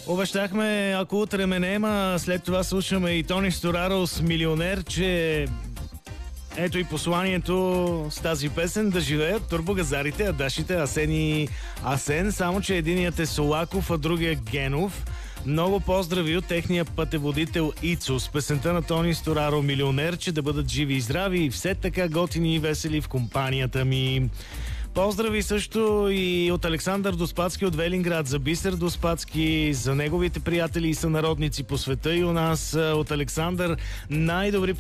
Обещахме, ако утре ме нема, след това слушаме и Тони Стораро с Милионер, че ето и посланието с тази песен: да живеят турбогазарите, адашите, Асен и Асен, само че единият е Солаков, а другия Генов. Много поздрави от техния пътеводител Ицо с песента на Тони Стораро Милионер, че да бъдат живи и здрави и все така готини и весели в компанията ми. Поздрави също и от Александър Доспадски от Велинград за Бисер Доспадски, за неговите приятели и сънародници по света и у нас. От Александър най-добри